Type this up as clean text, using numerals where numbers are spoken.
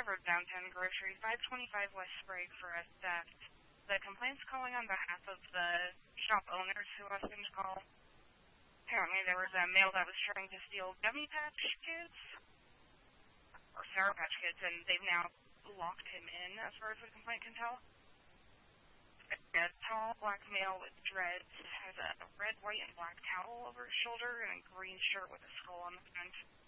Road, Downtown Grocery, 525 West Sprague for a theft. The complaint's calling on behalf of the shop owners who asked him to call. Apparently there was a male that was trying to steal Gummy Patch Kids, or Sour Patch Kids, and they've now locked him in, as far as the complaint can tell. A tall black male with dreads has a red, white, and black towel over his shoulder and a green shirt with a skull on the front.